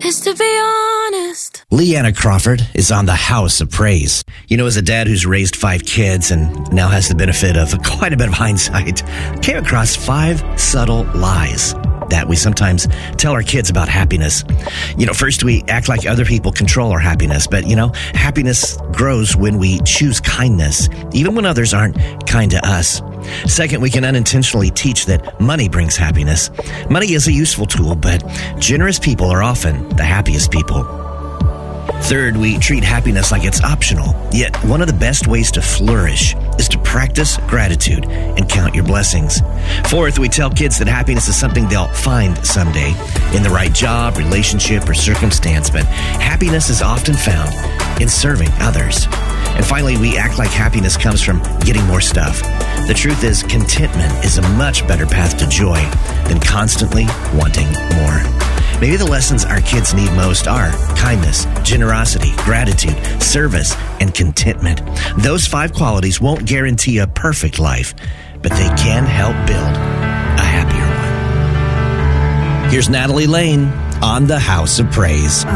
is to be honest. Leanna Crawford is on the House of Praise. You know, as a dad who's raised 5 kids and now has the benefit of quite a bit of hindsight, came across 5 subtle lies that we sometimes tell our kids about happiness. You know, first, we act like other people control our happiness, but happiness grows when we choose kindness, even when others aren't kind to us. Second, we can unintentionally teach that money brings happiness. Money is a useful tool, but generous people are often the happiest people. Third, we treat happiness like it's optional. Yet, one of the best ways to flourish is to practice gratitude and count your blessings. Fourth, we tell kids that happiness is something they'll find someday in the right job, relationship, or circumstance, but happiness is often found in serving others. And finally, we act like happiness comes from getting more stuff. The truth is, contentment is a much better path to joy than constantly wanting more. Maybe the lessons our kids need most are kindness, generosity, gratitude, service, and contentment. Those 5 qualities won't guarantee a perfect life, but they can help build a happier one. Here's Natalie Lane on the House of Praise.